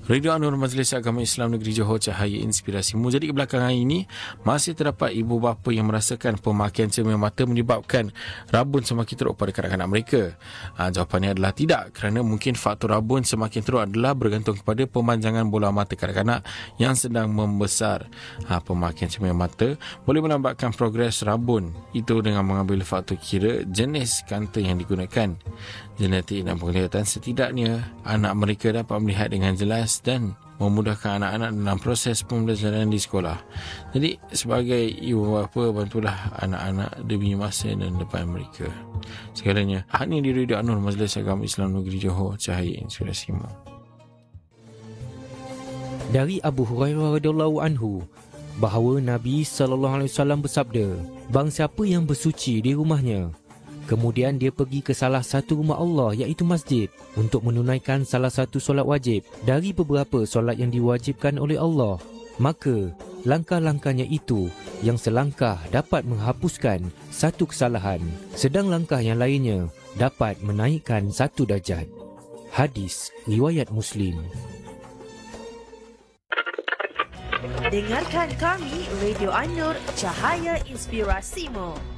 Radio Anur Majlis Agama Islam Negeri Johor Cahaya Inspirasimu. Jadi belakangan ini masih terdapat ibu bapa yang merasakan pemakaian cermin mata menyebabkan rabun semakin teruk pada kanak-kanak mereka. Jawapannya adalah tidak, kerana mungkin faktor rabun semakin teruk adalah bergantung kepada pemanjangan bola mata kanak-kanak yang sedang membesar. Pemakaian cermin mata boleh melambatkan progres rabun itu dengan mengambil faktor kira jenis kanta yang digunakan, genetik dan penglihatan. Setidaknya anak mereka dapat melihat dengan jelas dan memudahkan anak-anak dalam proses pembelajaran di sekolah. Jadi sebagai ibu bapa, bantulah anak-anak demi masa dan depan mereka. Segalanya hanya di Radio Anur Majlis Agama Islam Negeri Johor Cahaya Inspirasimu. Dari Abu Hurairah radhiyallahu anhu bahawa Nabi sallallahu alaihi wasallam bersabda, barang siapa yang bersuci di rumahnya, kemudian dia pergi ke salah satu rumah Allah iaitu masjid untuk menunaikan salah satu solat wajib dari beberapa solat yang diwajibkan oleh Allah, maka langkah-langkahnya itu yang selangkah dapat menghapuskan satu kesalahan, sedang langkah yang lainnya dapat menaikkan satu darjat. Hadis riwayat Muslim. Dengarkan kami Radio Anur Cahaya Inspirasimu.